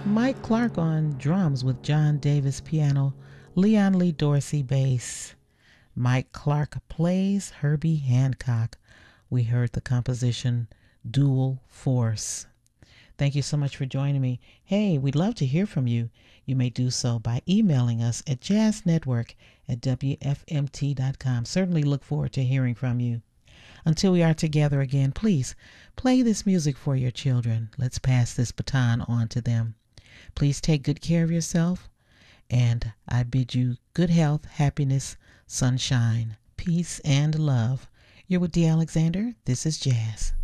Mike Clark on drums with John Davis piano, Leon Lee Dorsey bass. Mike Clark plays Herbie Hancock. We heard the composition Dual Force. Thank you so much for joining me. Hey, we'd love to hear from you. You may do so by emailing us at jazznetwork@wfmt.com. Certainly look forward to hearing from you. Until we are together again, please play this music for your children. Let's pass this baton on to them. Please take good care of yourself, and I bid you good health, happiness, sunshine, peace, and love. You're with Dee Alexander. This is Jazz.